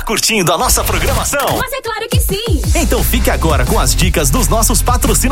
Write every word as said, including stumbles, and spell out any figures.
curtindo a nossa programação? Mas é claro que sim! Então fique agora com as dicas dos nossos patrocinadores.